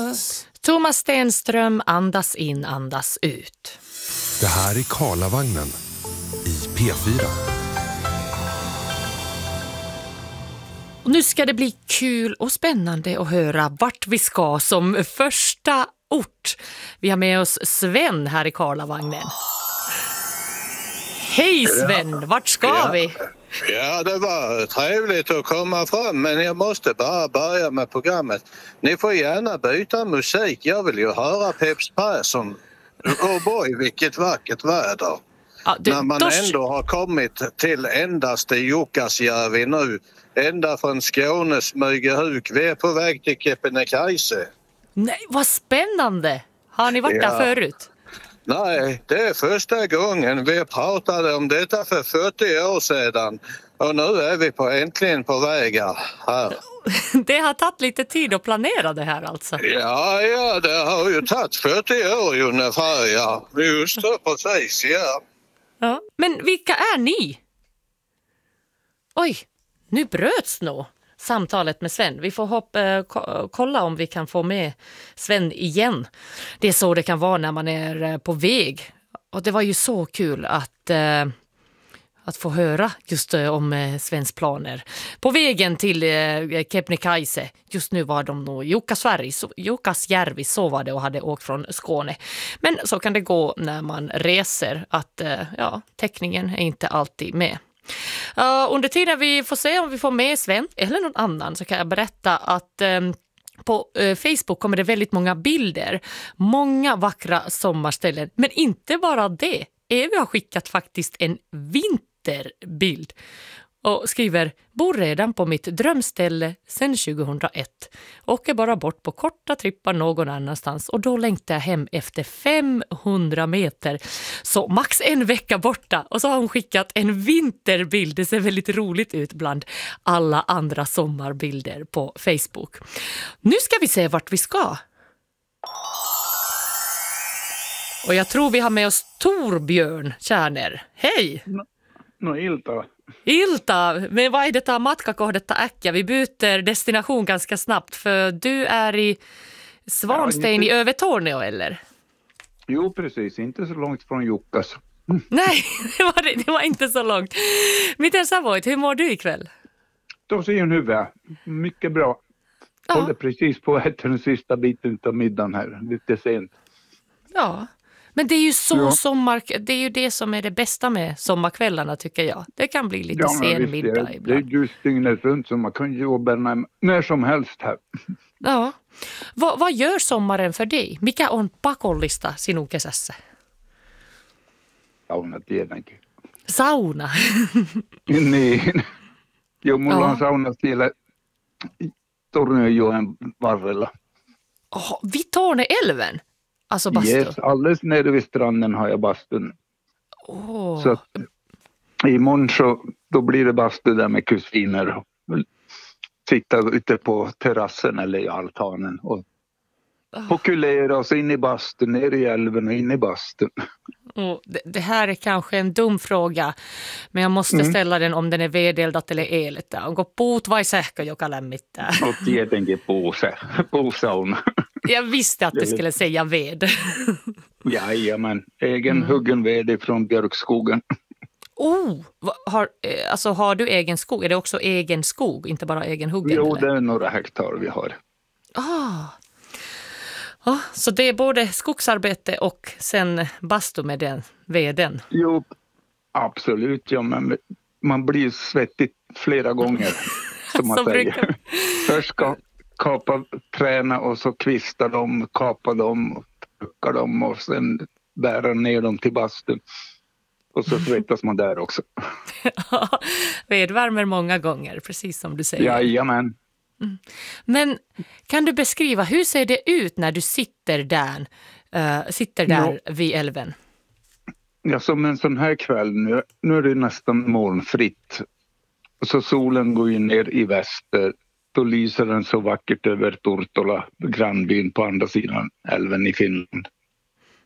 Thomas Stenström, andas in, andas ut. Det här är Karlavagnen i P4. Och nu ska det bli kul och spännande att höra vart vi ska som första ort. Vi har med oss Sven här i Karlavagnen. Hej Sven, vart ska vi? Ja, det var trevligt att komma fram, men jag måste bara börja med programmet. Ni får gärna byta musik, jag vill ju höra Peps Persson. Åh boy, vilket vackert väder. Ja, när man ändå har kommit till endaste Jukkasjärvi nu, ända från Skåne, Smygehuk. Vi är på väg till Kebnekaise. Nej, vad spännande! Har ni varit där förut? Nej, det är första gången. Vi pratade om detta för 40 år sedan. Och nu är vi äntligen på vägar här. Det har tagit lite tid att planera det här alltså. Ja, det har ju tagit 40 år ungefär, ja. Just det, precis, ja. Ja. Men vilka är ni? Oj, nu bröts nog samtalet med Sven. Vi får kolla om vi kan få med Sven igen. Det är så det kan vara när man är på väg. Och det var ju så kul att få höra just om Svens planer. På vägen till Kebnekaise, just nu var de nog Jukkasjärvi, så var det, och hade åkt från Skåne. Men så kan det gå när man reser, att täckningen är inte alltid med. Under tiden vi får se om vi får med Sven eller någon annan, så kan jag berätta att på Facebook kommer det väldigt många bilder. Många vackra sommarställen. Men inte bara det. Evi har skickat faktiskt en vinterbild och skriver: bor redan på mitt drömställe sedan 2001. Åker bara bort på korta trippar någon annanstans, och då längtar jag hem efter 500 meter. Så max en vecka borta. Och så har hon skickat en vinterbild. Det ser väldigt roligt ut bland alla andra sommarbilder på Facebook. Nu ska vi se vart vi ska. Och jag tror vi har med oss Torbjörn Kärner. Hej! Ilta, men vad är detta matkakohdetta äkkiä? Vi byter destination ganska snabbt, för du är i Svanstein i Övertorneå, eller? Jo, precis. Inte så långt från Jukkas. Nej, det var inte så långt. Miten sä voit? Hur mår du ikväll? Tosi hyvä. Mycket bra. Håller precis på att äta den sista biten av middagen här. Lite sent. Ja. Men det är ju det är ju det som är det bästa med sommarkvällarna, tycker jag. Det kan bli lite sen middag ibland. Det är just dygnet runt, så man kan jobba när som helst här. Ja. Vad gör sommaren för dig? Mikä on pakollista sinun kesässä? Sauna tietenkin. Sauna? Niin. Jo, mulla on sauna siellä Tornionjoen varrella. Vid Torneälven? Alltså bastu? Yes, alldeles nere vid stranden har jag bastun. Så att, imorgon då blir det bastu där med kusiner. Sitta ute på terrassen eller i altanen och pokulera oss in i bastun, ner i älven och in i bastun. Det här är kanske en dum fråga, men jag måste ställa den om den är vedeldat eller elet. Onko puut vai sähkö, joka lämmittää? Och tietenkin puusauna. Jag visste att du skulle säga ved. Jajamän, egen huggen ved från björkskogen. Har du egen skog? Är det också egen skog, inte bara egen huggen? Jo, eller? det är några hektar vi har. Så det är både skogsarbete och sen bastu med den veden? Jo, absolut. Ja, men man blir svettig flera gånger, som man säger. Först ska kapa träna och så kvista dem, kapa dem och trycka dem och sen bära ner dem till bastun. Och så svettas man där också. Vedvärmer många gånger, precis som du säger. Jajamän. Men kan du beskriva, hur ser det ut när du sitter där vid älven? Ja, som en sån här kväll nu är det nästan molnfritt. Så solen går ju ner i väster. Då lyser den så vackert över Tortola, grannbyn på andra sidan älven i Finland.